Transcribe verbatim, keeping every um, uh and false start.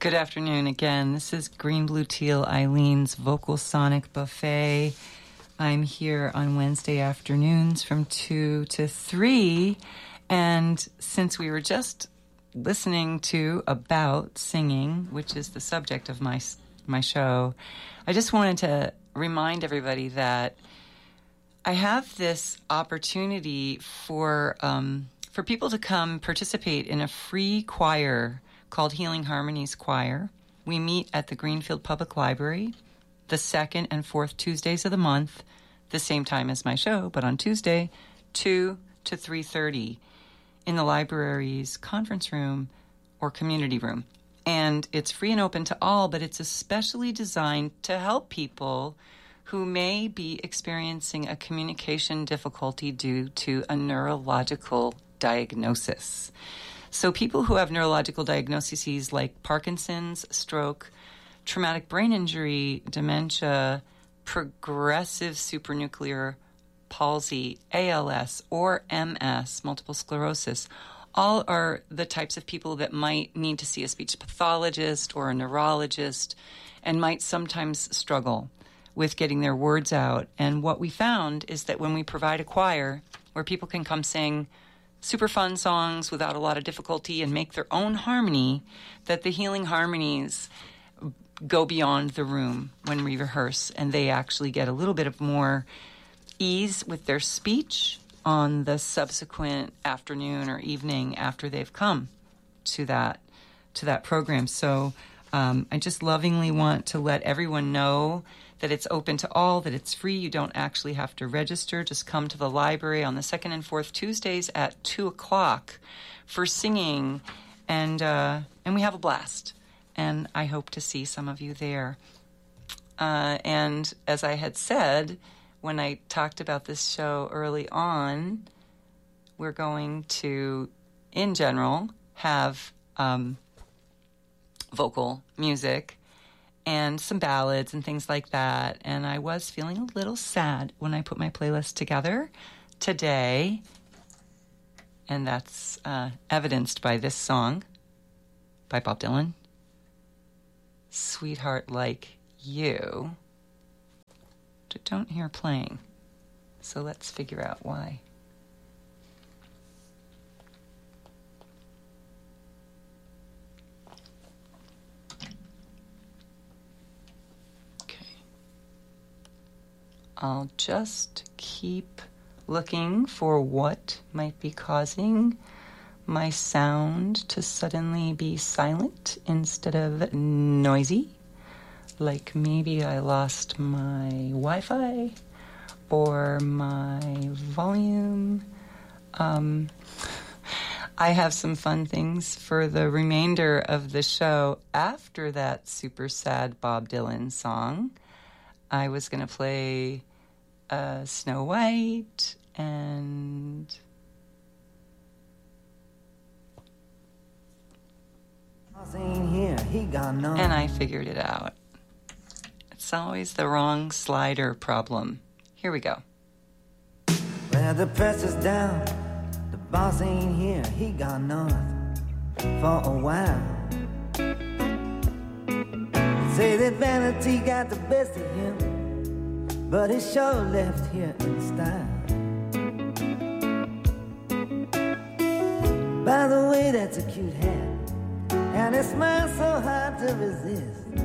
Good afternoon again. This is Green Blue Teal Eileen's Vocal Sonic Buffet. I'm here on Wednesday afternoons from two to three. And since we were just listening to about singing, which is the subject of my my show, I just wanted to remind everybody that I have this opportunity for um, for people to come participate in a free choir called Healing Harmonies Choir. We meet at the Greenfield Public Library the second and fourth Tuesdays of the month, the same time as my show, but on Tuesday, two to three thirty in the library's conference room or community room. And it's free and open to all, but it's especially designed to help people who may be experiencing a communication difficulty due to a neurological diagnosis. So people who have neurological diagnoses like Parkinson's, stroke, traumatic brain injury, dementia, progressive supranuclear palsy, A L S, or M S, multiple sclerosis, all are the types of people that might need to see a speech pathologist or a neurologist and might sometimes struggle with getting their words out. And what we found is that when we provide a choir where people can come sing super fun songs without a lot of difficulty and make their own harmony, that the Healing Harmonies go beyond the room when we rehearse, and they actually get a little bit of more ease with their speech on the subsequent afternoon or evening after they've come to that to that program. So um, I just lovingly want to let everyone know that it's open to all, that it's free. You don't actually have to register. Just come to the library on the second and fourth Tuesdays at two o'clock for singing, and uh, and we have a blast. And I hope to see some of you there. Uh, and as I had said when I talked about this show early on, we're going to, in general, have um, vocal music and some ballads and things like that. And I was feeling a little sad when I put my playlist together today. And that's uh, evidenced by this song by Bob Dylan, Sweetheart Like You. I don't hear playing. So let's figure out why. I'll just keep looking for what might be causing my sound to suddenly be silent instead of noisy. Like maybe I lost my Wi-Fi or my volume. Um, I have some fun things for the remainder of the show after that super sad Bob Dylan song. I was going to play uh, Snow White and and I figured it out. It's always the wrong slider problem. Here we go. Well, the pressure's down. The boss ain't here. He gone north for a while. Say that vanity got the best of him, but he sure left here in style. By the way, that's a cute hat, and it smiles so hard to resist.